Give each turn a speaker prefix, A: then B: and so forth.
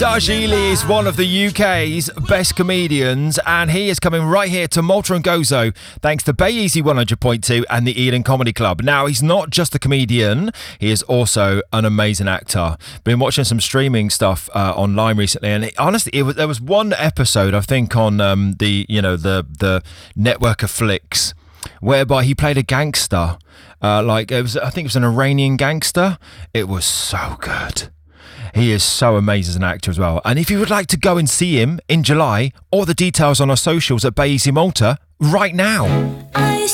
A: Darjeeli is one of the UK's best comedians, and he is coming right here to Malta and Gozo thanks to Bay Easy 100.2 and the Eden Comedy Club. Now, he's not just a comedian, he is also an amazing actor. Been watching some streaming stuff online recently, and there was one episode, I think, on the network of flicks, whereby he played a gangster. I think it was an Iranian gangster. It was so good. He is so amazing as an actor as well. And if you would like to go and see him in July, all the details on our socials at Bay Easy Malta right now.